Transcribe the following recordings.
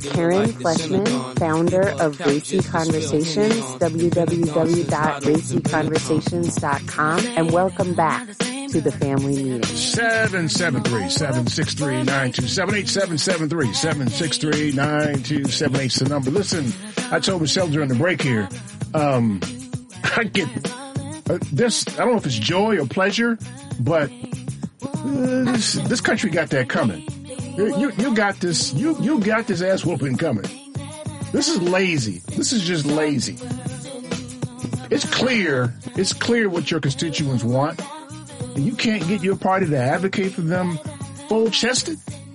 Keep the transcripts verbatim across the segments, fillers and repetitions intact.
Karen Fleshman, founder of Racy Conversations, w w w dot racy conversations dot com, and welcome back to the family meeting. seven seven three, seven six three, nine two seven eight, seven seven three, seven six three, nine two seven eight is the number. Listen, I told Michelle during the break here, um, I get uh, this, I don't know if it's joy or pleasure, but uh, this, this country got that coming. You, you got this, you, you got this ass whooping coming. This is lazy. This is just lazy. It's clear, it's clear what your constituents want. And you can't get your party to advocate for them full-chested.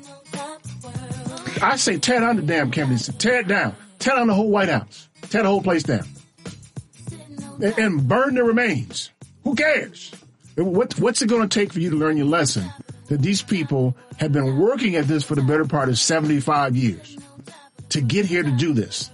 I say tear down the damn candidacy. Tear it down. Tear down the whole White House. Tear the whole place down. And, and burn the remains. Who cares? What, what's it going to take for you to learn your lesson? That these people have been working at this for the better part of seventy-five years to get here to do this.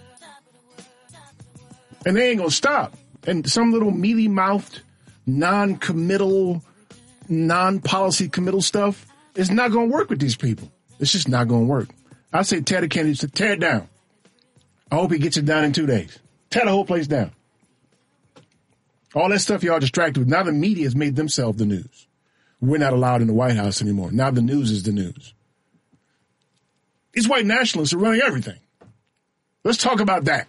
And they ain't going to stop. And some little mealy-mouthed, non-committal, non-policy committal stuff is not going to work with these people. It's just not going to work. I say tear the candidates to tear it down. I hope he gets it done in two days. Tear the whole place down. All that stuff y'all distracted with. Now the media has made themselves the news. We're not allowed in the White House anymore. Now the news is the news. These white nationalists are running everything. Let's talk about that.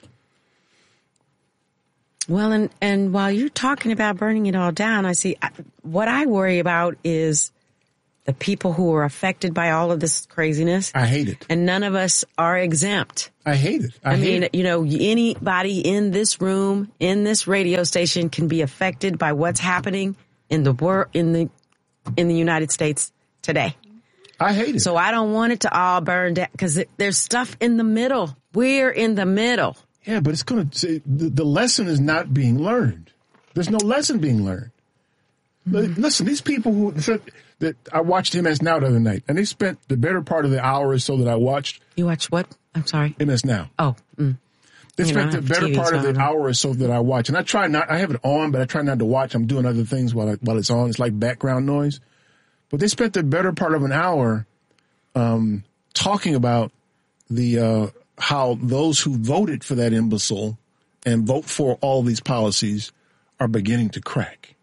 Well, and, and while you're talking about burning it all down, I see what I worry about is the people who are affected by all of this craziness. I hate it. And none of us are exempt. I hate it. I, I hate mean, it. you know, anybody in this room, in this radio station can be affected by what's happening in the world, in the in the United States today. I hate it. So I don't want it to all burn down because there's stuff in the middle. We're in the middle. Yeah, but it's going to, the, the lesson is not being learned. There's no lesson being learned. Mm-hmm. Listen, these people who, that I watched M S Now the other night, and they spent the better part of the hour or so that I watched. You watched what? I'm sorry. M S Now. Oh, mm. They you spent know, the better T V, part so of the hour or so that I watch. And I try not, I have it on, but I try not to watch. I'm doing other things while I, while it's on. It's like background noise. But they spent the better part of an hour um, talking about the uh, how those who voted for that imbecile and vote for all these policies are beginning to crack.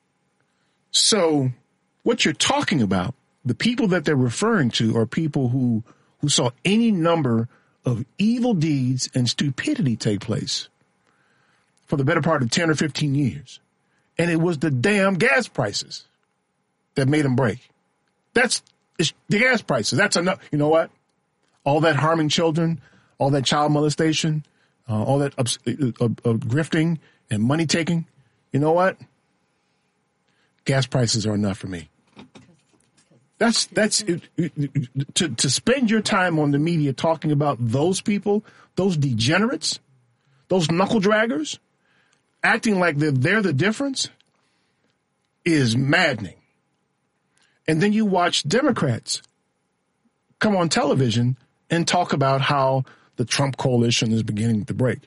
So what you're talking about, the people that they're referring to are people who, who saw any number of evil deeds and stupidity take place for the better part of ten or fifteen years. And it was the damn gas prices that made them break. That's it's the gas prices. That's enough. You know what? All that harming children, all that child molestation, uh, all that uh, uh, uh, grifting and money taking. You know what? Gas prices are enough for me. That's that's it, it, it, to to spend your time on the media talking about those people, those degenerates, those knuckle draggers, acting like they're, they're the difference, is maddening. And then you watch Democrats come on television and talk about how the Trump coalition is beginning to break.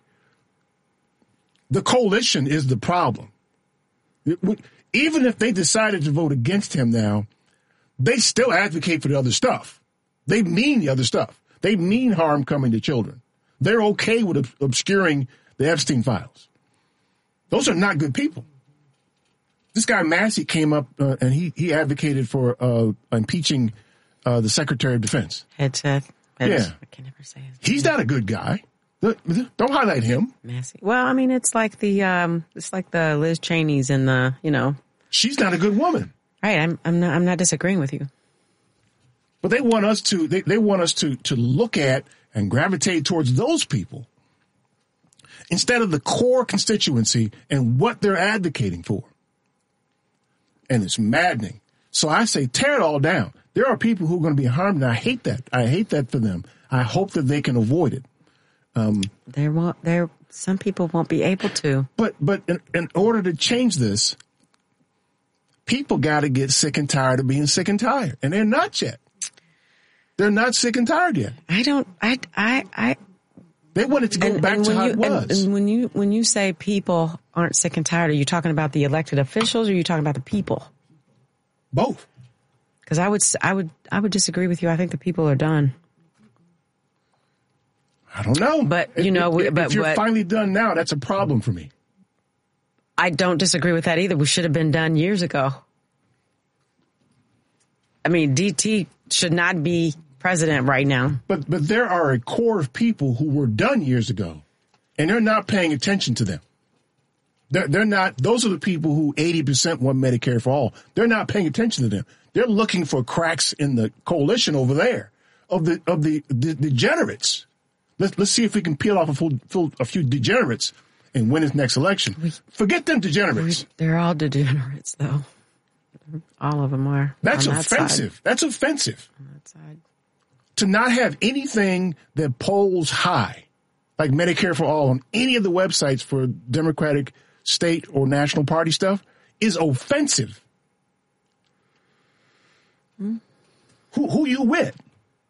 The coalition is the problem. It, even if they decided to vote against him now, they still advocate for the other stuff. They mean the other stuff. They mean harm coming to children. They're okay with ob- obscuring the Epstein files. Those are not good people. This guy Massey came up uh, and he, he advocated for uh, impeaching uh, the Secretary of Defense. Headset. Yeah. I can never say his name. He's not a good guy. Don't highlight him. Massey. Well, I mean, it's like the um, it's like the Liz Cheney's and the, you know. She's not a good woman. Right. I'm I'm not I'm not disagreeing with you. But they want us to they, they want us to to look at and gravitate towards those people instead of the core constituency and what they're advocating for. And it's maddening. So I say tear it all down. There are people who are going to be harmed, and I hate that. I hate that for them. I hope that they can avoid it. Um, there won't there some people won't be able to. But but in, in order to change this, people got to get sick and tired of being sick and tired, and they're not yet. They're not sick and tired yet. I don't. I. I. I they wanted to go and, back and to how you, it was. And, and when you when you say people aren't sick and tired, are you talking about the elected officials, or are you talking about the people? Both. Because I would I would I would disagree with you. I think the people are done. don't know. But, you if, know, if, but, if you're but, finally done now, that's a problem for me. I don't disagree with that either. We should have been done years ago. I mean, D T should not be president right now. But but there are a core of people who were done years ago, and they're not paying attention to them. They're, they're not. Those are the people who eighty percent want Medicare for all. They're not paying attention to them. They're looking for cracks in the coalition over there of the of the, the degenerates. Let's let's see if we can peel off a, full, full, a few degenerates and win his next election. We, Forget them degenerates. We, they're all degenerates, though. All of them are. That's that offensive. Side. That's offensive. On that side. To not have anything that polls high, like Medicare for all, on any of the websites for Democratic state or national party stuff, is offensive. Hmm? Who who you with?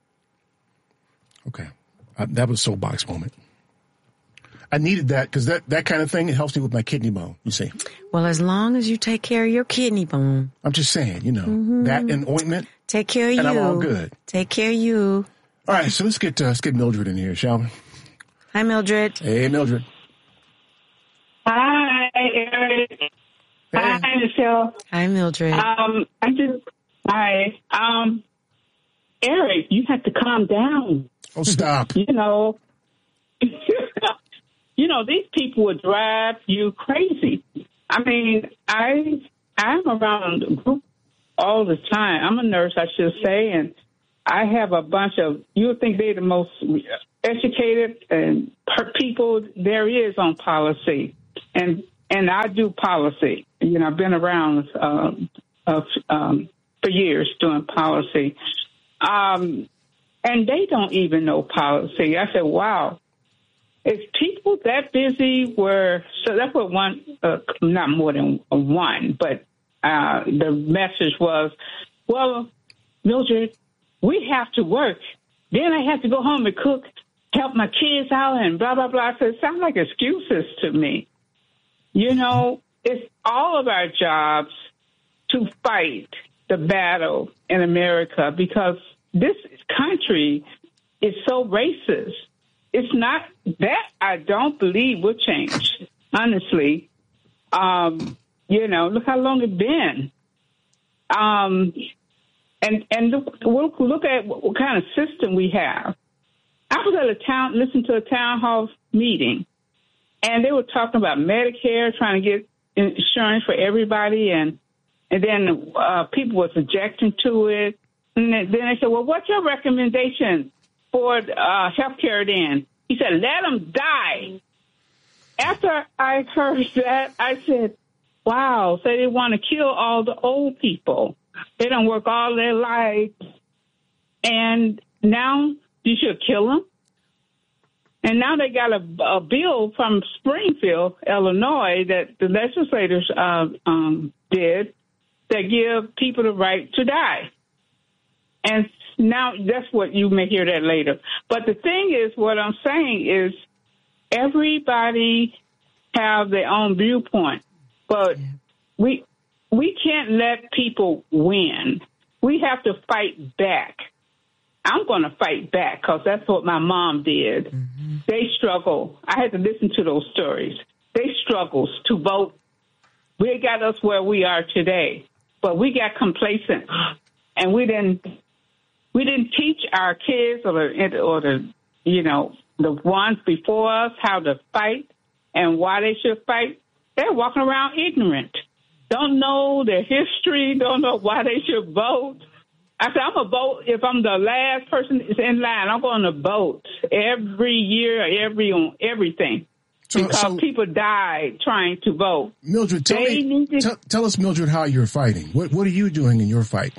Okay, uh, that was a soapbox moment. I needed that because that, that kind of thing, it helps me with my kidney bone, you see. Well, as long as you take care of your kidney bone. I'm just saying, you know, mm-hmm. that and ointment. Take care of and you. And I'm all good. Take care of you. All right, so let's get uh, let's get Mildred in here, shall we? Hi, Mildred. Hey, Mildred. Hi, Eric. Hey. Hi, Michelle. Hi, Mildred. Um, I just, hi. Um, Eric, you have to calm down. Oh, stop. You know, you know, these people would drive you crazy. I mean, I, I'm around a group all the time. I'm a nurse, I should say, and I have a bunch of, you would think they're the most educated and per people there is on policy. And and I do policy. You know, I've been around uh, uh, um, for years doing policy. Um, and they don't even know policy. I said, wow, is people that busy where, so that's what one, uh, not more than one, but uh, the message was, well, Mildred, we have to work. Then I have to go home and cook, help my kids out and blah, blah, blah. So it sounds like excuses to me. You know, it's all of our jobs to fight the battle in America because this country is so racist. It's not that I don't believe will change, honestly. Um, you know, look how long it's been. Um, and and look, look, look at what kind of system we have. I was at a town, listened to a town hall meeting, and they were talking about Medicare, trying to get insurance for everybody, and and then uh, people was objecting to it. And then they said, well, what's your recommendation for uh, health care then? He said, let them die. After I heard that, I said, wow, so they want to kill all the old people. They don't work all their lives. And now you should kill them. And now they got a, a bill from Springfield, Illinois, that the legislators uh, um, did that give people the right to die. And now that's what you may hear that later. But the thing is, what I'm saying is everybody have their own viewpoint, but we we can't let people win. We have to fight back. I'm going to fight back because that's what my mom did. Mm-hmm. They struggle. I had to listen to those stories. They struggled to vote. We got us where we are today, but we got complacent, and we didn't. We didn't teach our kids or the, or the, you know, the ones before us how to fight and why they should fight. They're walking around ignorant, don't know their history, don't know why they should vote. I said, I'm going to vote if I'm the last person in line. I'm going to vote every year, every on everything. So, because so, people died trying to vote. Mildred, tell, me, to, tell, tell us, Mildred, how you're fighting. What, what are you doing in your fight?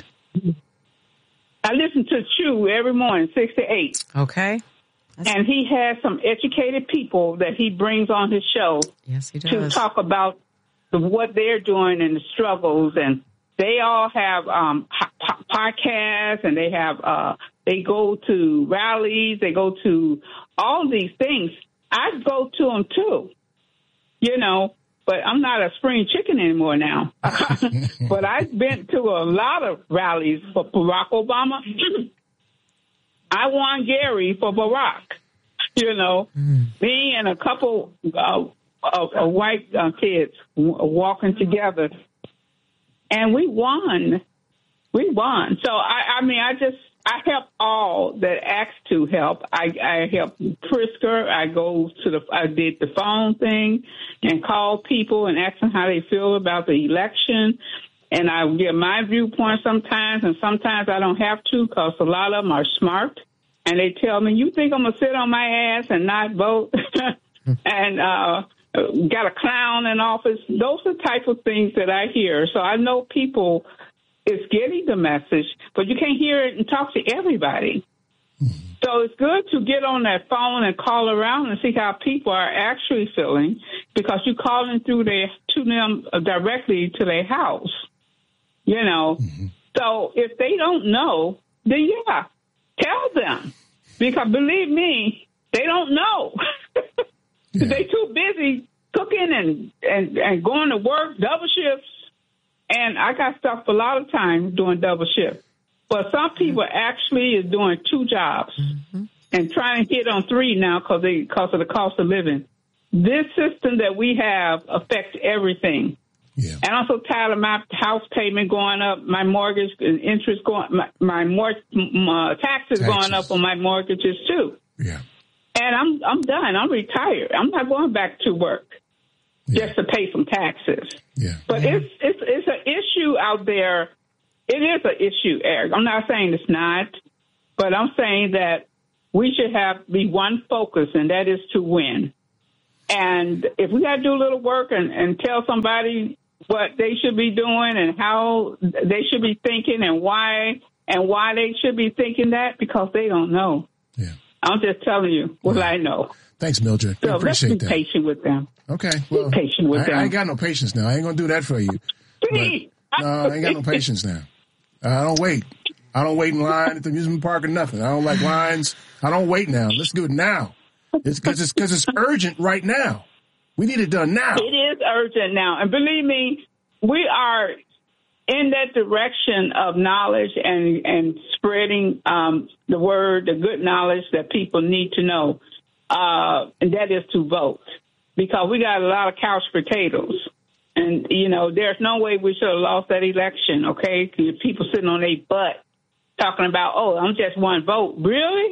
I listen to Chew every morning, six to eight. Okay. That's and he has some educated people that he brings on his show. Yes, he does. To talk about the, what they're doing and the struggles. And they all have um, po- podcasts, and they have uh, they go to rallies, they go to all these things. I go to them too, you know. But I'm not a spring chicken anymore now. But I've been to a lot of rallies for Barack Obama. I won Gary for Barack. you know, mm. me and a couple uh, of, of white uh, kids w- walking together, and we won. We won. So, I, I mean, I just, I help all that asked to help. I, I help Prisker. I go to the, I did the phone thing and call people and ask them how they feel about the election. And I give my viewpoint sometimes, and sometimes I don't have to because a lot of them are smart. And they tell me, you think I'm going to sit on my ass and not vote? and uh, got a clown in office. Those are the type of things that I hear. So I know people is getting the message, but you can't hear it and talk to everybody. Mm-hmm. So it's good to get on that phone and call around and see how people are actually feeling, because you're calling through their, to them directly to their house, you know. Mm-hmm. So if they don't know, then yeah, tell them, because believe me, they don't know. yeah. They too busy cooking and, and, and going to work, double shifts. And I got stuff a lot of times doing double shift. But some people actually is doing two jobs mm-hmm. and trying to hit on three now because they because of the cost of living. This system that we have affects everything. Yeah. And I'm so tired of my house payment going up, my mortgage and interest going, my, my, more, my taxes, taxes going up on my mortgages too. Yeah. And I'm I'm done. I'm retired. I'm not going back to work. Yeah. Just to pay some taxes. Yeah. But yeah. it's it's it's an issue out there. It is an issue, Eric. I'm not saying it's not, but I'm saying that we should have be one focus, and that is to win. And if we got to do a little work and, and tell somebody what they should be doing and how they should be thinking and why and why they should be thinking that, because they don't know. Yeah. I'm just telling you what yeah. I know. Thanks, Mildred. So I appreciate let's be that. patient with them. Okay. Well, be patient with I, them. I ain't got no patience now. I ain't going to do that for you. But, no, I ain't got no patience now. I don't wait. I don't wait in line at the amusement park or nothing. I don't like lines. I don't wait now. Let's do it now. It's because it's, cause it's urgent right now. We need it done now. It is urgent now. And believe me, we are in that direction of knowledge and, and spreading um, the word, the good knowledge that people need to know. Uh, and that is to vote, because we got a lot of couch potatoes. And, you know, there's no way we should have lost that election, okay? People sitting on their butt talking about, oh, I'm just one vote. Really?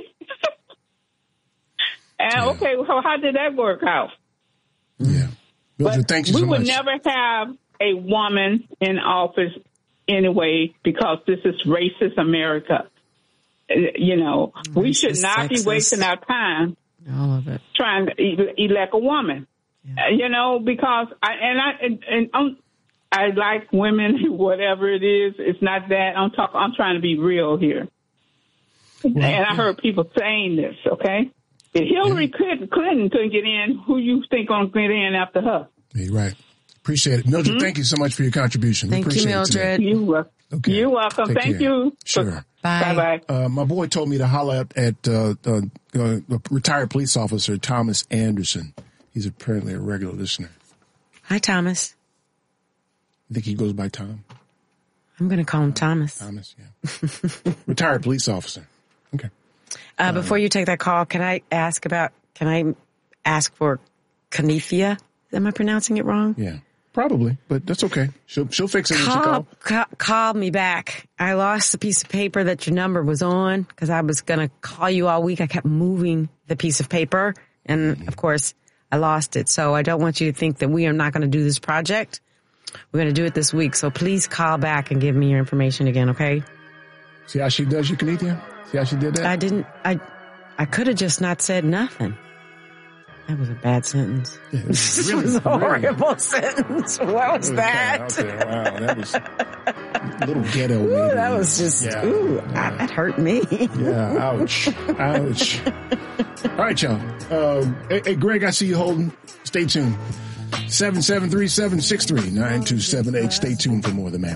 and, yeah. okay, well, how did that work out? Yeah. Mildred, thank you so much. We would much. never have a woman in office anyway, because this is racist America. You know, racist, we should not sexist. be wasting our time. All of it. Trying to elect a woman, yeah. you know, because I and I and, and I'm, I like women, whatever it is. It's not that I'm talking. I'm trying to be real here. Well, and I heard people saying this. Okay, if Hillary yeah. Clinton couldn't get in, who you think gonna get in after her? You're right. Appreciate it, Mildred. Mm-hmm. Thank you so much for your contribution. Thank Appreciate you, Mildred. You're welcome. Okay. You're welcome. Take Thank care. you. Sure. Bye. Bye. Uh, my boy told me to holler at, at uh, uh, uh, retired police officer Thomas Anderson. He's apparently a regular listener. Hi, Thomas. I think he goes by Tom. I'm going to call him Thomas. Thomas, yeah. Retired police officer. Okay. Uh, before you take that call, can I ask about? Can I ask for Canifia? Am I pronouncing it wrong? Yeah. Probably, but that's okay. She'll she'll fix it when she call, call. call. Call me back. I lost the piece of paper that your number was on because I was going to call you all week. I kept moving the piece of paper, and mm-hmm. of course, I lost it. So I don't want you to think that we are not going to do this project. We're going to do it this week. So please call back and give me your information again, okay? See how she does you, Canithia? See how she did that? I didn't. I I could have just not said nothing. That was a bad sentence. Yeah, it was, really, was a horrible really. sentence. What was okay, that? Okay, wow, that was a little ghetto. Ooh, maybe. That was just, yeah, ooh, yeah. I, that hurt me. Yeah, ouch, ouch. All right, y'all. Uh, hey, hey, Greg, I see you holding. Stay tuned. seven seven three, seven six three, nine two seven eight. Stay tuned for more of The Man